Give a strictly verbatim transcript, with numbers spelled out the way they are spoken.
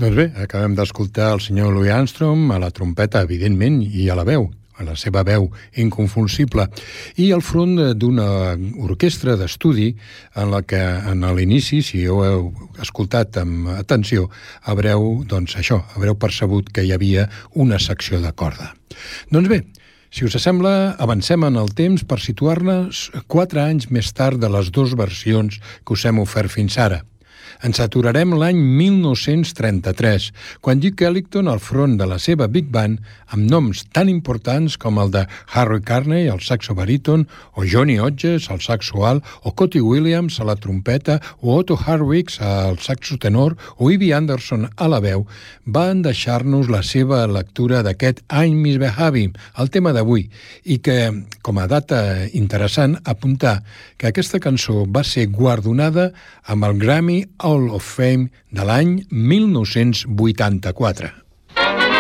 Doncs bé, acabem d'escoltar el senyor Louis Armstrong a la trompeta, evidentment, i a la veu, a la seva veu inconfunsible, i al front d'una orquestra d'estudi en la que en l'inici, si ho heu escoltat amb atenció, haureu, doncs això, haureu percebut que hi havia una secció de corda. Doncs bé, si us sembla, avancem en el temps per situar-nos quatre anys més tard de les dues versions que us hem ofert fins ara. Ens aturarem l'any mil nou-cents trenta-tres, quan Duke Ellington, al front de la seva Big Band, amb noms tan importants com el de Harry Carney, al saxo baríton, o Johnny Hodges, al saxo alt, o Cotty Williams, a la trompeta, o Otto Hardwicks, al saxo tenor, o Ivy Anderson, a la veu, van deixar-nos la seva lectura d'aquest I'm Misbehaving, el tema d'avui, i que, com a data interessant, apuntar que aquesta cançó va ser guardonada amb el Grammy Hall of Fame de l'any mil nou-cents vuitanta-quatre.